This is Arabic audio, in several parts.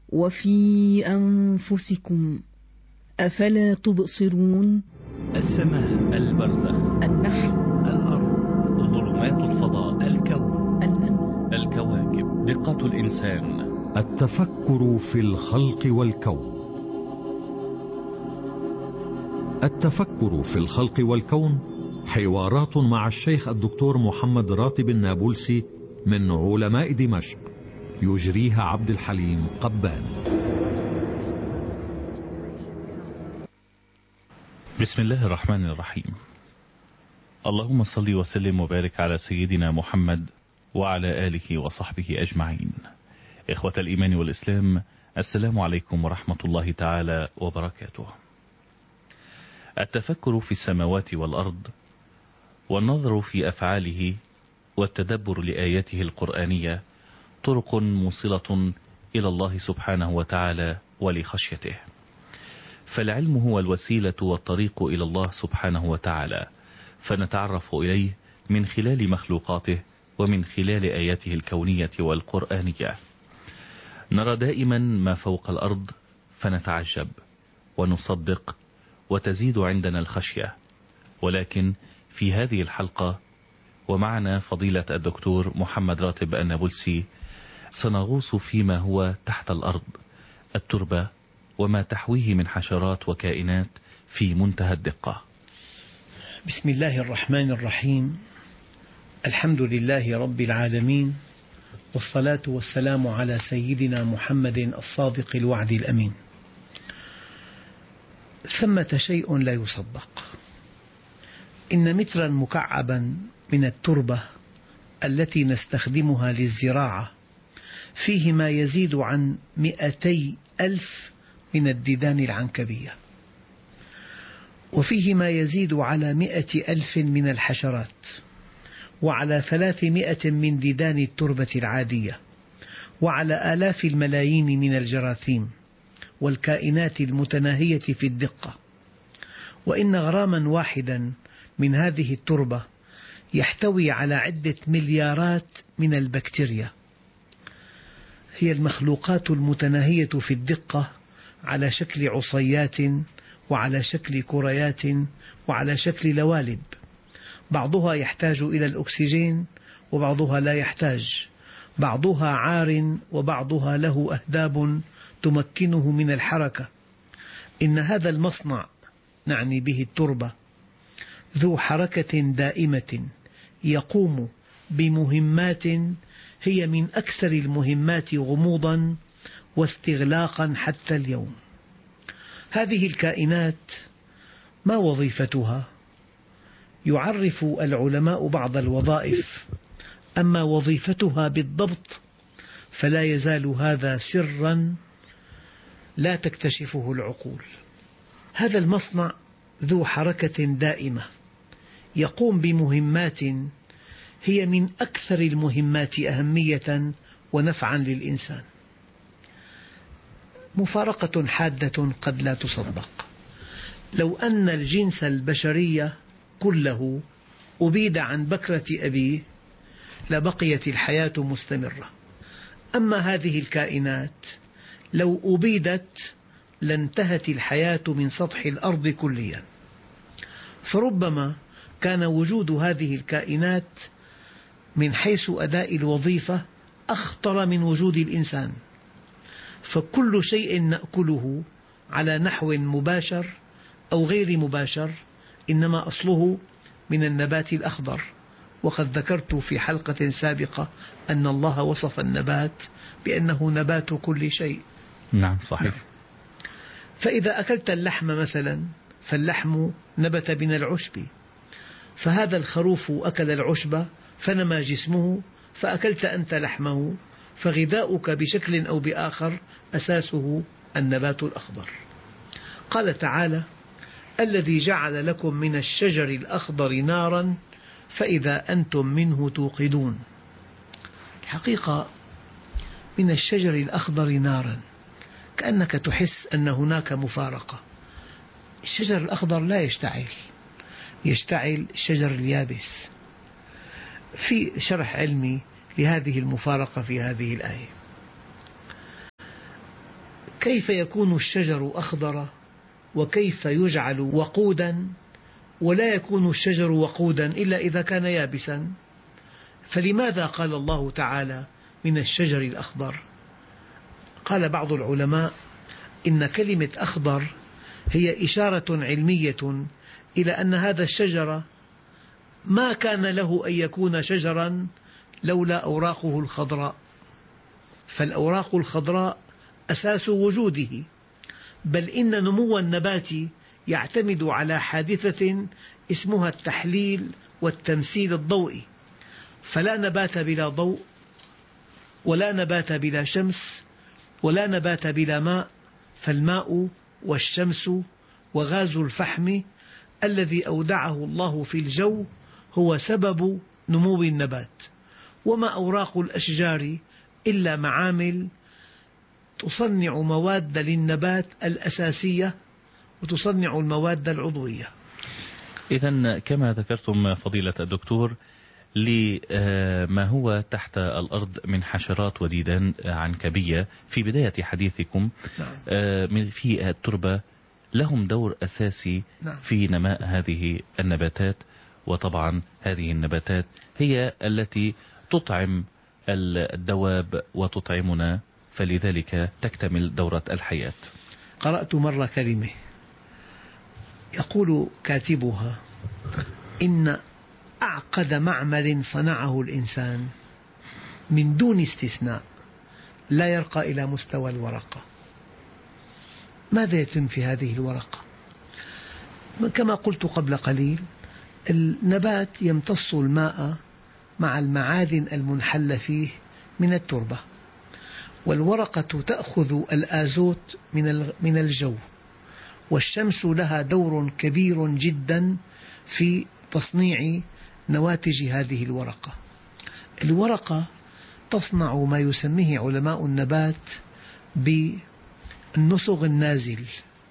وفي أنفسكم أفلا تبصرون. السماء، البرزخ، النحل، الأرض، ظلمات الفضاء، الكون، النمل، الكواكب، دقة الإنسان. التفكر في الخلق والكون. التفكر في الخلق والكون حوارات مع الشيخ الدكتور محمد راتب النابلسي من علماء دمشق، يجريها عبد الحليم قبان. بسم الله الرحمن الرحيم. اللهم صل وسلم وبارك على سيدنا محمد وعلى آله وصحبه أجمعين. إخوة الإيمان والإسلام، السلام عليكم ورحمة الله تعالى وبركاته. التفكر في السماوات والأرض والنظر في أفعاله والتدبر لآياته القرآنية طرق موصلة إلى الله سبحانه وتعالى ولخشيته، فالعلم هو الوسيلة والطريق إلى الله سبحانه وتعالى، فنتعرف إليه من خلال مخلوقاته ومن خلال آياته الكونية والقرآنية. نرى دائما ما فوق الأرض فنتعجب ونصدق وتزيد عندنا الخشية، ولكن في هذه الحلقة ومعنا فضيلة الدكتور محمد راتب النابلسي سنغوص فيما هو تحت الأرض، التربة، وما تحويه من حشرات وكائنات في منتهى الدقة. بسم الله الرحمن الرحيم. الحمد لله رب العالمين، والصلاة والسلام على سيدنا محمد الصادق الوعد الأمين. ثمة شيء لا يصدق، إن مترا مكعبا من التربة التي نستخدمها للزراعة فيه ما يزيد عن 200,000 من الديدان العنكبية، وفيه ما يزيد على 100,000 من الحشرات، وعلى 300 من ديدان التربة العادية، وعلى آلاف الملايين من الجراثيم والكائنات المتناهية في الدقة. وإن غراما واحدا من هذه التربة يحتوي على عدة مليارات من البكتيريا، هي المخلوقات المتناهية في الدقة على شكل عصيات وعلى شكل كريات وعلى شكل لوالب، بعضها يحتاج إلى الأكسجين وبعضها لا يحتاج، بعضها عار وبعضها له أهداب تمكنه من الحركة. إن هذا المصنع، نعني به التربة، ذو حركة دائمة يقوم بمهمات هي من أكثر المهمات غموضا واستغلاقا حتى اليوم. هذه الكائنات ما وظيفتها؟ يعرف العلماء بعض الوظائف، أما وظيفتها بالضبط فلا يزال هذا سرا لا تكتشفه العقول. هذا المصنع ذو حركة دائمة يقوم بمهمات هي من أكثر المهمات أهمية ونفعا للإنسان. مفارقة حادة قد لا تصدق، لو أن الجنس البشري كله أبيد عن بكرة أبيه لبقيت الحياة مستمرة، أما هذه الكائنات لو أبيدت لانتهت الحياة من سطح الأرض كليا. فربما كان وجود هذه الكائنات من حيث أداء الوظيفة أخطر من وجود الإنسان، فكل شيء نأكله على نحو مباشر أو غير مباشر إنما أصله من النبات الأخضر، وقد ذكرت في حلقة سابقة أن الله وصف النبات بأنه نبات كل شيء. نعم صحيح. فإذا أكلت اللحم مثلا فاللحم نبت من العشب، فهذا الخروف أكل العشب فنمى جسمه فأكلت أنت لحمه، فغذاؤك بشكل أو بآخر أساسه النبات الأخضر. قال تعالى: الذي جعل لكم من الشجر الأخضر نارا فإذا أنتم منه توقدون. الحقيقة من الشجر الأخضر نارا كأنك تحس أن هناك مفارقة. الشجر الأخضر لا يشتعل، يشتعل الشجر اليابس. في شرح علمي لهذه المفارقة في هذه الآية. كيف يكون الشجر أخضر وكيف يجعل وقودا ولا يكون الشجر وقودا إلا إذا كان يابسا؟ فلماذا قال الله تعالى من الشجر الأخضر؟ قال بعض العلماء إن كلمة أخضر هي إشارة علمية إلى أن هذا الشجر ما كان له أن يكون شجرا لولا أوراقه الخضراء، فالأوراق الخضراء أساس وجوده، بل إن نمو النبات يعتمد على حادثة اسمها التحليل والتمثيل الضوئي، فلا نبات بلا ضوء ولا نبات بلا شمس ولا نبات بلا ماء، فالماء والشمس وغاز الفحم الذي أودعه الله في الجو هو سبب نمو النبات، وما أوراق الأشجار إلا معامل تصنع مواد للنبات الأساسية وتصنع المواد العضوية. إذن كما ذكرتم فضيلة الدكتور لما هو تحت الأرض من حشرات وديدان عنكبية في بداية حديثكم في التربة لهم دور أساسي في نماء هذه النباتات، وطبعا هذه النباتات هي التي تطعم الدواب وتطعمنا، فلذلك تكتمل دورة الحياة. قرأت مرة كلمة يقول كاتبها إن أعقد معمل صنعه الإنسان من دون استثناء لا يرقى إلى مستوى الورقة. ماذا يتم في هذه الورقة؟ كما قلت قبل قليل، النبات يمتص الماء مع المعادن المنحلة فيه من التربة، والورقة تأخذ الآزوت من الجو، والشمس لها دور كبير جدا في تصنيع نواتج هذه الورقة. الورقة تصنع ما يسميه علماء النبات بالنسغ النازل،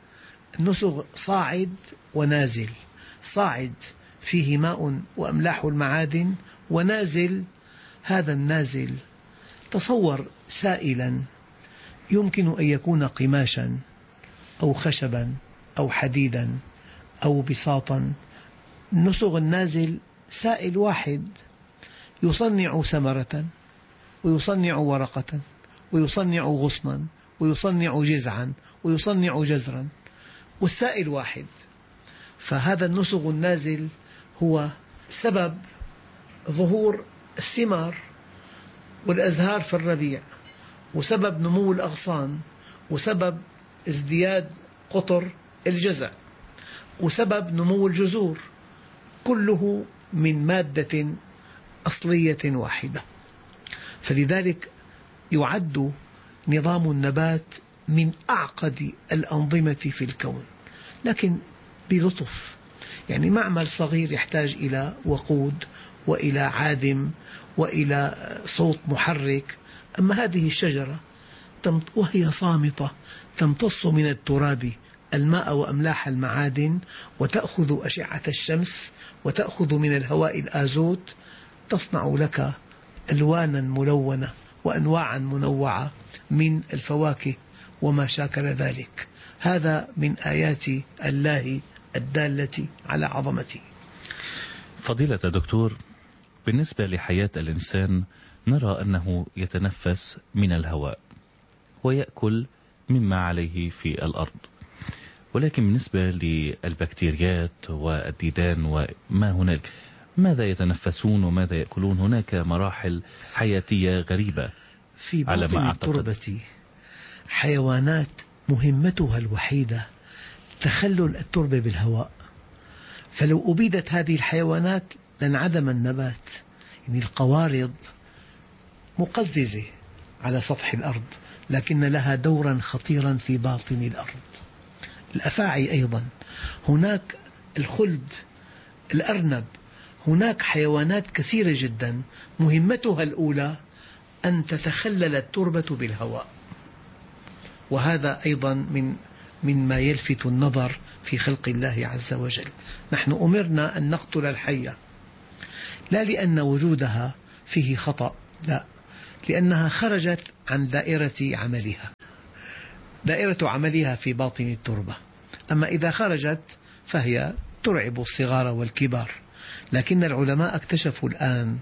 النسغ صاعد ونازل، صاعد فيه ماء وأملاح المعادن، ونازل هذا النازل تصور سائلا يمكن أن يكون قماشا أو خشبا أو حديدا أو بساطا. النسغ النازل سائل واحد يصنع ثمرة ويصنع ورقة ويصنع غصنا ويصنع جذعا ويصنع جزرا، والسائل واحد. فهذا النسغ النازل هو سبب ظهور الثمار والأزهار في الربيع، وسبب نمو الأغصان، وسبب ازدياد قطر الجذع، وسبب نمو الجذور، كله من مادة أصلية واحدة. فلذلك يعد نظام النبات من أعقد الأنظمة في الكون، لكن بلطف. يعني معمل صغير يحتاج إلى وقود وإلى عادم وإلى صوت محرك، أما هذه الشجرة وهي صامتة تمتص من التراب الماء وأملاح المعادن، وتأخذ أشعة الشمس، وتأخذ من الهواء الآزوت، تصنع لك ألوانا ملونة وأنواعا منوعة من الفواكه وما شاكل ذلك. هذا من آيات الله الدالة على عظمته. فضيلة دكتور، بالنسبة لحياة الإنسان نرى أنه يتنفس من الهواء ويأكل مما عليه في الأرض، ولكن بالنسبة للبكتيريات والديدان وما هناك، ماذا يتنفسون وماذا يأكلون؟ هناك مراحل حياتية غريبة في باطن التربة. حيوانات مهمتها الوحيدة تخلل التربة بالهواء، فلو أبيدت هذه الحيوانات لانعدم النبات. يعني القوارض مقززة على سطح الأرض، لكن لها دورا خطيرا في باطن الأرض. الأفاعي أيضا، هناك الخلد، الأرنب، هناك حيوانات كثيرة جدا مهمتها الأولى أن تتخلل التربة بالهواء، وهذا أيضا مما يلفت النظر في خلق الله عز وجل. نحن أمرنا أن نقتل الحية، لا لأن وجودها فيه خطأ، لا، لأنها خرجت عن دائرة عملها. دائرة عملها في باطن التربة، أما إذا خرجت فهي ترعب الصغار والكبار. لكن العلماء اكتشفوا الآن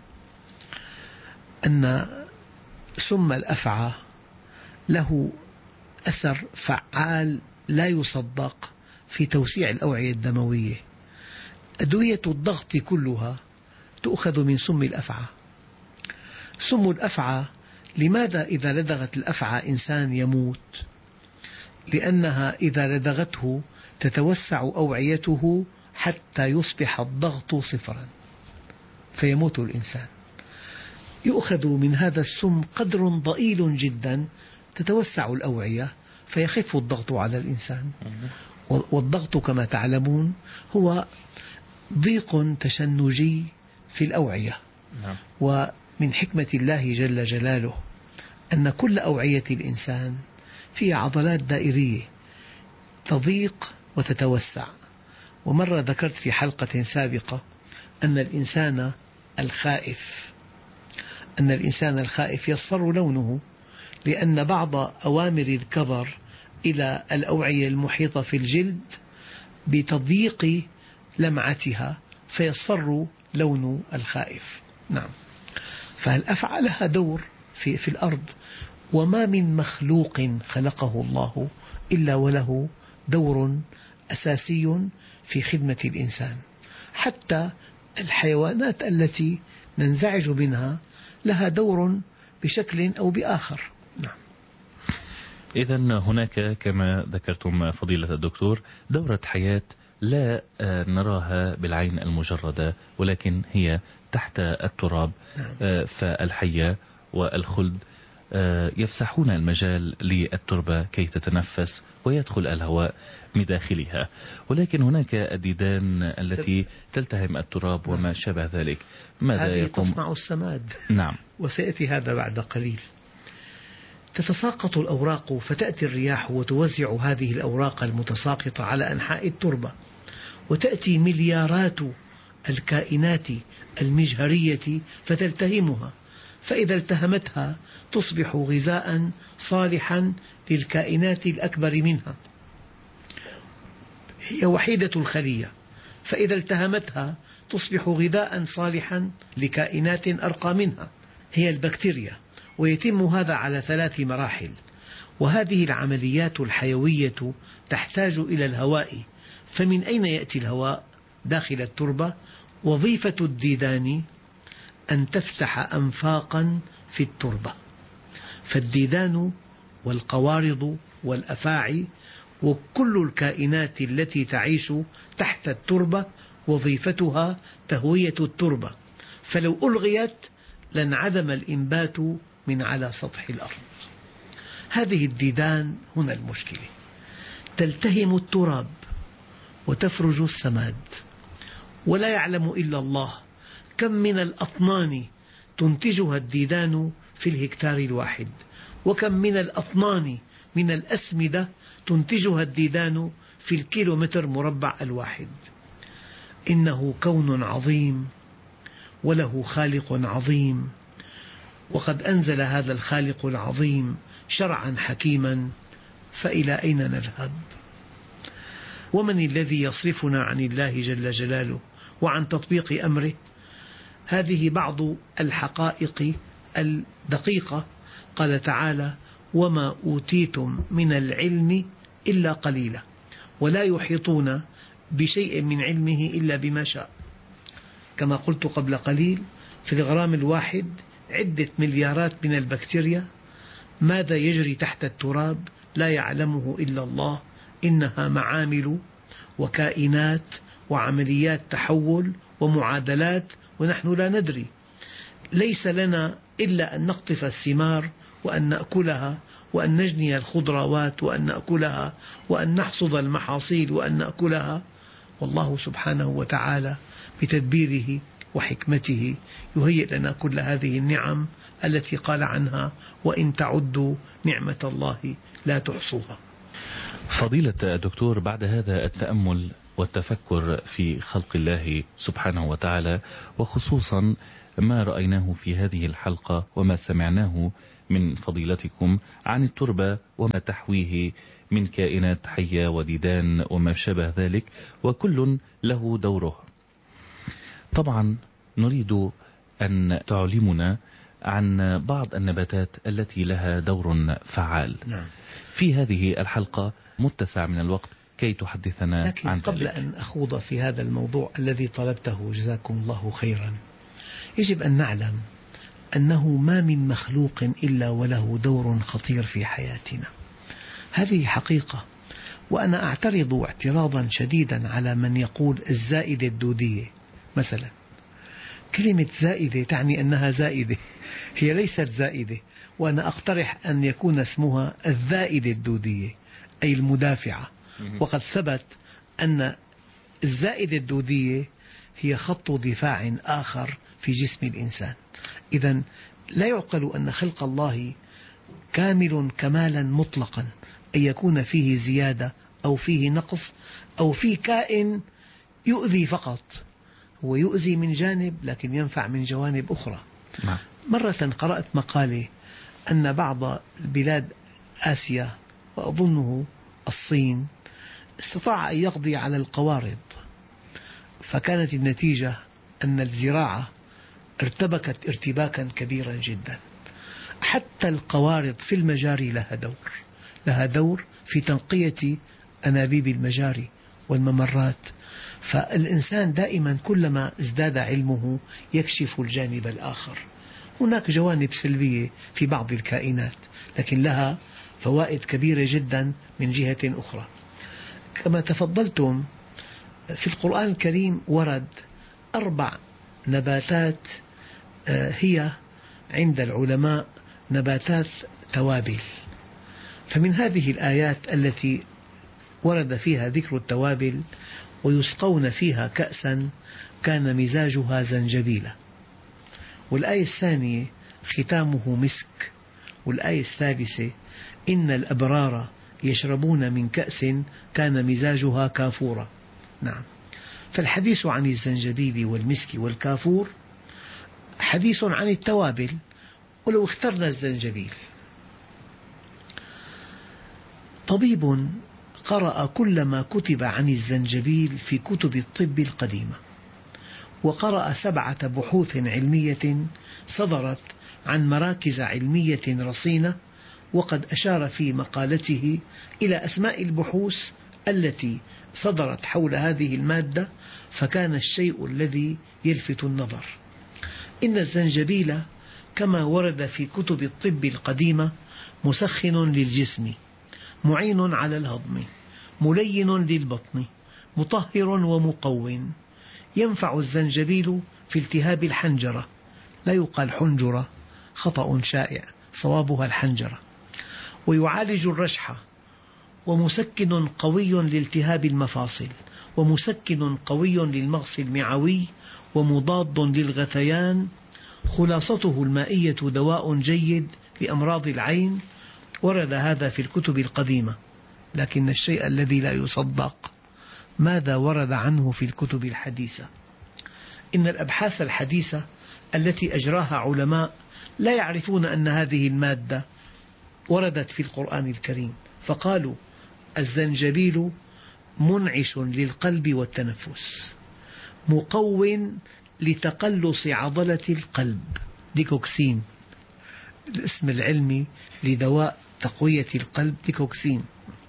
أن سم الأفعى له أثر فعال لا يصدق في توسيع الأوعية الدموية. أدوية الضغط كلها تؤخذ من سم الأفعى. سم الأفعى، لماذا إذا لدغت الأفعى إنسان يموت؟ لأنها إذا لدغته تتوسع أوعيته حتى يصبح الضغط صفرا فيموت الإنسان. يؤخذ من هذا السم قدر ضئيل جدا تتوسع الأوعية فيخف الضغط على الإنسان. والضغط كما تعلمون هو ضيق تشنجي في الأوعية. ومن حكمة الله جل جلاله أن كل أوعية الإنسان فيها عضلات دائرية تضيق وتتوسع. ومرة ذكرت في حلقة سابقة أن الإنسان الخائف يصفر لونه لأن بعض أوامر الكظر إلى الأوعية المحيطة في الجلد بتضييق لمعتها فيصفر لون الخائف. نعم، فالأفعى لها دور في الأرض، وما من مخلوق خلقه الله إلا وله دور أساسي في خدمة الإنسان. حتى الحيوانات التي ننزعج منها لها دور بشكل أو بآخر. نعم. إذن هناك كما ذكرتم فضيلة الدكتور دورة حياة لا نراها بالعين المجردة، ولكن هي تحت التراب. فالحية والخلد يفسحون المجال للتربة كي تتنفس ويدخل الهواء من داخلها. ولكن هناك الديدان التي تلتهم التراب وما شابه ذلك. ماذا يقوم؟ تصنع السماد. نعم. وسيأتي هذا بعد قليل. تتساقط الأوراق فتأتي الرياح وتوزع هذه الأوراق المتساقطة على أنحاء التربة، وتأتي مليارات الكائنات المجهرية فتلتهمها، فإذا التهمتها تصبح غذاء صالحا للكائنات الأكبر منها. هي وحيدة الخلية، فإذا التهمتها تصبح غذاء صالحا لكائنات أرقى منها، هي البكتيريا. ويتم هذا على 3 مراحل. وهذه العمليات الحيوية تحتاج إلى الهواء. فمن أين يأتي الهواء؟ داخل التربة. وظيفة الديدان أن تفتح أنفاقا في التربة. فالديدان والقوارض والأفاعي وكل الكائنات التي تعيش تحت التربة وظيفتها تهوية التربة، فلو ألغيت لانعدم الإنبات من على سطح الأرض. هذه الديدان هنا المشكلة، تلتهم التراب وتفرج السماد، ولا يعلم إلا الله كم من الأطنان تنتجها الديدان في الهكتار الواحد، وكم من الأطنان من الأسمدة تنتجها الديدان في الكيلومتر مربع الواحد. إنه كون عظيم وله خالق عظيم، وقد أنزل هذا الخالق العظيم شرعا حكيما، فإلى أين نذهب؟ ومن الذي يصرفنا عن الله جل جلاله وعن تطبيق أمره؟ هذه بعض الحقائق الدقيقة. قال تعالى: وما أوتيتم من العلم إلا قليلا ولا يحيطون بشيء من علمه إلا بما شاء. كما قلت قبل قليل، في الغرام الواحد عدة مليارات من البكتيريا. ماذا يجري تحت التراب لا يعلمه إلا الله. إنها معامل وكائنات وعمليات تحول ومعادلات ونحن لا ندري. ليس لنا إلا أن نقطف الثمار وأن نأكلها، وأن نجني الخضروات وأن نأكلها، وأن نحصد المحاصيل وأن نأكلها. والله سبحانه وتعالى بتدبيره وحكمته يهيئ لنا كل هذه النعم التي قال عنها: وإن تعدوا نعمة الله لا تحصوها. فضيلة الدكتور، بعد هذا التأمل والتفكر في خلق الله سبحانه وتعالى، وخصوصا ما رأيناه في هذه الحلقة وما سمعناه من فضيلتكم عن التربة وما تحويه من كائنات حية وديدان وما شابه ذلك، وكل له دوره. طبعا نريد أن تعلمنا عن بعض النباتات التي لها دور فعال. في هذه الحلقة متسع من الوقت كي تحدثنا لكن عن قبل ذلك. أن أخوض في هذا الموضوع الذي طلبته جزاكم الله خيرا، يجب أن نعلم أنه ما من مخلوق إلا وله دور خطير في حياتنا. هذه حقيقة. وأنا أعترض اعتراضا شديدا على من يقول الزائدة الدودية مثلا. كلمة زائدة تعني أنها زائدة، هي ليست زائدة. وأنا أقترح أن يكون اسمها الذائدة الدودية، أي المدافعة. وقد ثبت أن الزائدة الدودية هي خط دفاع آخر في جسم الإنسان. إذن لا يعقل أن خلق الله كامل كمالا مطلقا، أن يكون فيه زيادة أو فيه نقص أو فيه كائن يؤذي فقط. هو يؤذي من جانب لكن ينفع من جوانب أخرى. مرة قرأت مقالة أن بعض البلاد آسيا وأظنه الصين استطاع أن يقضي على القوارض، فكانت النتيجة أن الزراعة ارتبكت ارتباكا كبيرا جدا. حتى القوارض في المجاري لها دور في تنقية أنابيب المجاري والممرات. فالإنسان دائما كلما ازداد علمه يكشف الجانب الآخر. هناك جوانب سلبية في بعض الكائنات لكن لها فوائد كبيرة جدا من جهة أخرى. كما تفضلتم، في القرآن الكريم ورد 4 نباتات هي عند العلماء نباتات توابل. فمن هذه الآيات التي ورد فيها ذكر التوابل: ويسقون فيها كأسا كان مزاجها زنجبيلا. والآية الثانية: ختامه مسك. والآية الثالثة: إن الأبرار يشربون من كأس كان مزاجها كافورا. نعم، فالحديث عن الزنجبيل والمسك والكافور حديث عن التوابل. ولو اخترنا الزنجبيل، طبيب قرأ كل ما كتب عن الزنجبيل في كتب الطب القديمة، وقرأ 7 بحوث علمية صدرت عن مراكز علمية رصينة، وقد أشار في مقالته إلى أسماء البحوث التي صدرت حول هذه المادة، فكان الشيء الذي يلفت النظر. إن الزنجبيل كما ورد في كتب الطب القديمة مسخن للجسم، معين على الهضم، ملين للبطن، مطهر ومقوٍ. ينفع الزنجبيل في التهاب الحنجرة، لا يقال حنجرة، خطأ شائع، صوابها الحنجرة. ويعالج الرشحة، ومسكن قوي لالتهاب المفاصل، ومسكن قوي للمغص المعوي، ومضاد للغثيان. خلاصته المائية دواء جيد لأمراض العين. ورد هذا في الكتب القديمة، لكن الشيء الذي لا يصدق ماذا ورد عنه في الكتب الحديثة. إن الأبحاث الحديثة التي أجراها علماء لا يعرفون أن هذه المادة وردت في القرآن الكريم، فقالوا الزنجبيل منعش للقلب والتنفس، مقو لتقلص عضلة القلب، ديكوكسين، الاسم العلمي لدواء تقوية القلب ديكوكسين.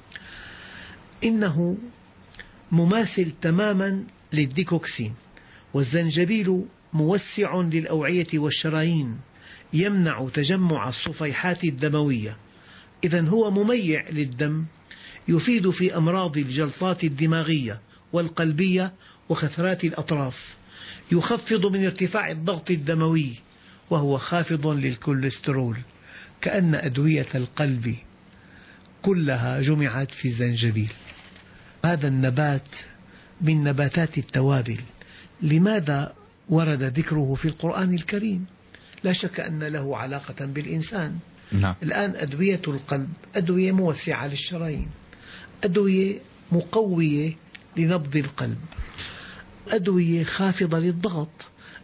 إنه مماثل تماما للديكوكسين. والزنجبيل موسع للأوعية والشرايين، يمنع تجمع الصفيحات الدموية، إذن هو مميع للدم، يفيد في أمراض الجلطات الدماغية والقلبية وخثرات الأطراف، يخفض من ارتفاع الضغط الدموي، وهو خافض للكوليسترول. كأن أدوية القلب كلها جمعت في الزنجبيل. هذا النبات من نباتات التوابل. لماذا ورد ذكره في القرآن الكريم؟ لا شك أن له علاقة بالإنسان. نعم. الآن أدوية القلب أدوية موسعة للشرايين، أدوية مقوية لنبض القلب، أدوية خافضة للضغط،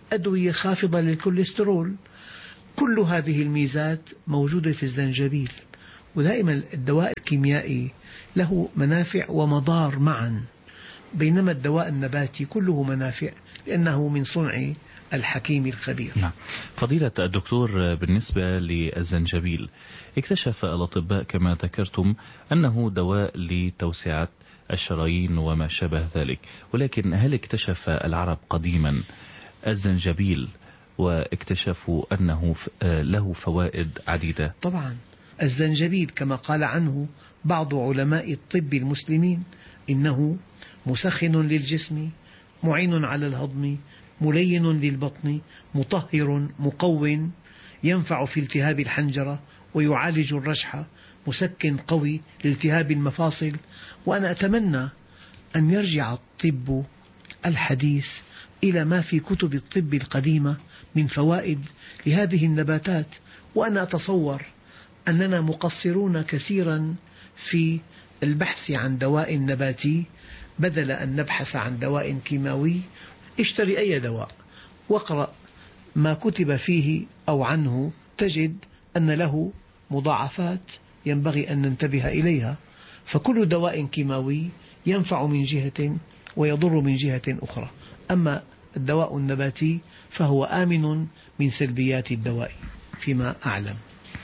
أدوية خافضة للكوليسترول. كل هذه الميزات موجودة في الزنجبيل. ودائما الدواء الكيميائي له منافع ومضار معا، بينما الدواء النباتي كله منافع لأنه من صنع الحكيم الخبير. نعم. فضيلة الدكتور، بالنسبة للزنجبيل اكتشف الأطباء كما ذكرتم أنه دواء لتوسعة الشرايين وما شابه ذلك، ولكن هل اكتشف العرب قديما الزنجبيل واكتشفوا أنه له فوائد عديدة؟ طبعا الزنجبيل كما قال عنه بعض علماء الطب المسلمين إنه مسخن للجسم، معين على الهضم، ملين للبطن، مطهر، مقوٍ، ينفع في التهاب الحنجرة ويعالج الرشح، مسكن قوي لالتهاب المفاصل. وأنا أتمنى أن يرجع الطب الحديث إلى ما في كتب الطب القديمة من فوائد لهذه النباتات. وأنا أتصور أننا مقصرون كثيرا في البحث عن دواء نباتي بدل أن نبحث عن دواء كيماوي. اشتري أي دواء واقرأ ما كتب فيه أو عنه، تجد أن له مضاعفات ينبغي أن ننتبه إليها. فكل دواء كيماوي ينفع من جهة ويضر من جهة أخرى، أما الدواء النباتي فهو آمن من سلبيات الدواء فيما أعلم.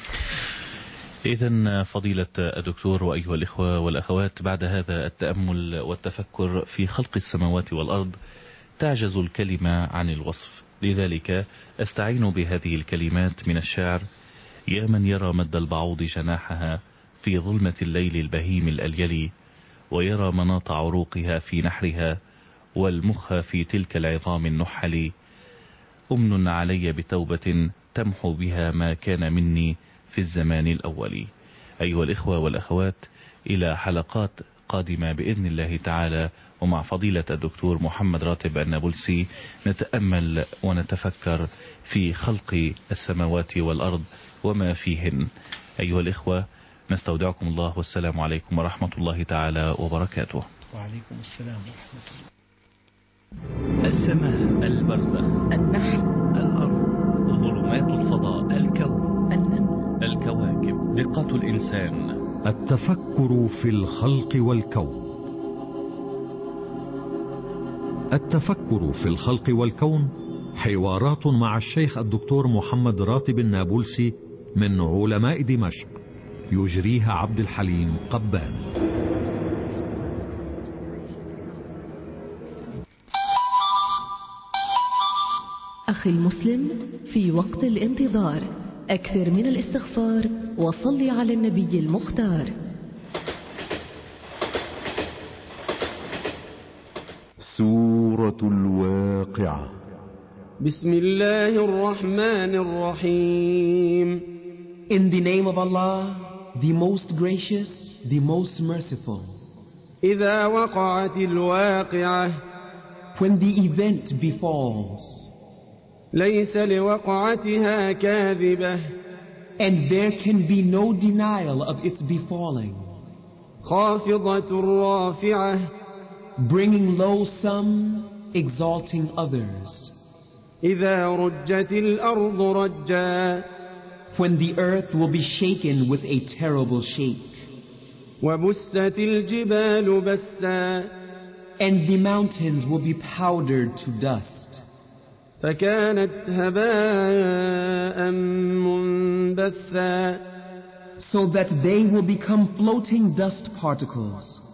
إذن فضيلة الدكتور وأيها الإخوة والأخوات، بعد هذا التأمل والتفكر في خلق السماوات والأرض تعجز الكلمة عن الوصف، لذلك أستعين بهذه الكلمات من الشعر: يا من يرى مد البعوض جناحها في ظلمة الليل البهيم الأليلي، ويرى مناط عروقها في نحرها والمخ في تلك العظام النحل، أمن علي بتوبة تمحو بها ما كان مني في الزمان الأول. أيها الإخوة والأخوات، إلى حلقات قادمة بإذن الله تعالى، ومع فضيلة الدكتور محمد راتب النابلسي نتأمل ونتفكر في خلق السماوات والأرض وما فيهن. أيها الإخوة، نستودعكم الله، والسلام عليكم ورحمة الله تعالى وبركاته. وعليكم السلام ورحمة الله. السماء، البرزخ، النحل، الأرض، ظلمات الفضاء، الكون، النمل، الكواكب، دقة الإنسان. التفكر في الخلق والكون. التفكر في الخلق والكون حوارات مع الشيخ الدكتور محمد راتب النابلسي من علماء دمشق، يجريها عبد الحليم قبان. أخي المسلم، في وقت الانتظار أكثر من الاستغفار وصل على النبي المختار. سورة الواقعة. بسم الله الرحمن الرحيم. In the name of Allah, the most gracious, the most merciful. إذا وقعت الواقعة. When the event befalls. ليس لوقعتها كاذبة. And there can be no denial of its befalling. خافضة رافعة. Bringing low some, exalting others. إذا رجت الأرض رجا. When the earth will be shaken with a terrible shake. وبست الجبال بسا. And the mountains will be powdered to dust. فكانت هباء منبثا. So that they will become floating dust particles.